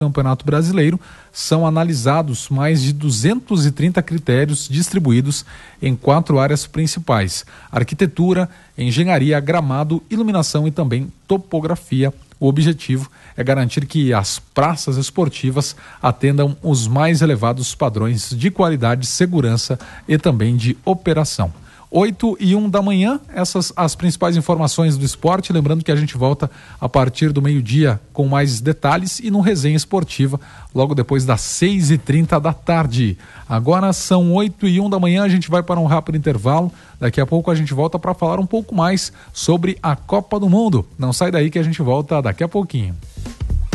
Campeonato Brasileiro, são analisados mais de 230 critérios distribuídos em 4 áreas principais: arquitetura, engenharia, gramado, iluminação e também topografia. O objetivo é garantir que as praças esportivas atendam os mais elevados padrões de qualidade, segurança e também de operação. 8h01 da manhã, essas as principais informações do esporte. Lembrando que a gente volta a partir do meio-dia com mais detalhes e no Resenha Esportiva, logo depois das 6h30 da tarde. Agora são 8h01 da manhã, a gente vai para um rápido intervalo. Daqui a pouco a gente volta para falar um pouco mais sobre a Copa do Mundo. Não sai daí que a gente volta daqui a pouquinho.